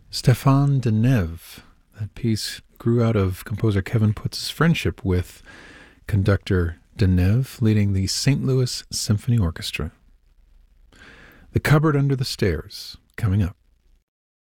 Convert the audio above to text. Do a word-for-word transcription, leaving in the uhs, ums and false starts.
Stéphane Deneuve. That piece grew out of composer Kevin Putz's friendship with conductor Deneuve, leading the Saint Louis Symphony Orchestra. The Cupboard Under the Stairs, coming up.